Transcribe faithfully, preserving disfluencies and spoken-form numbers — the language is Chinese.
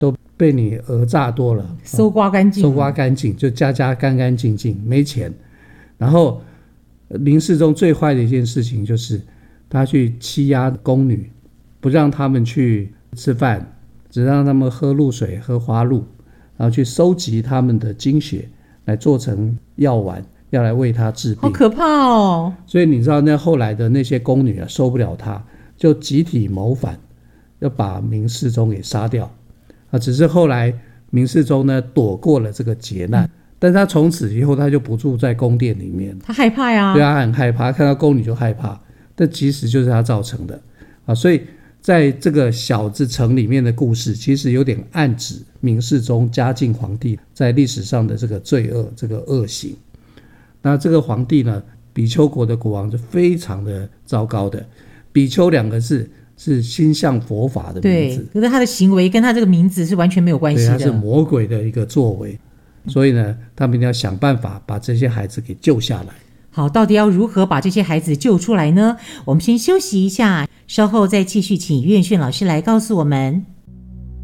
都被你讹诈多了， 搜刮干净， 搜刮干净，就家家干干净净，没钱。然后林世忠最坏的一件事情就是他去欺压宫女，不让他们去吃饭，只让他们喝露水喝花露，然后去收集他们的精血来做成药丸，要来为他治病。 好可怕哦！ 所以你知道那后来的那些宫女啊，受不了他，就集体谋反，要把明世宗给杀掉啊。只是后来明世宗呢躲过了这个劫难，嗯，但他从此以后他就不住在宫殿里面， 他害怕呀， 对啊，他很害怕，看到宫女就害怕，但其实就是他造成的啊。所以在这个小子城里面的故事，其实有点暗指明世宗嘉靖皇帝在历史上的这个罪恶，这个恶行。那这个皇帝呢，比丘国的国王是非常的糟糕的。比丘两个字是心向佛法的名字， 对，可是他的行为跟他这个名字是完全没有关系的， 对，他是魔鬼的一个作为。所以呢，他们一定要想办法把这些孩子给救下来。 好，到底要如何把这些孩子救出来呢？我们先休息一下，稍后再继续请岳炫老师来告诉我们。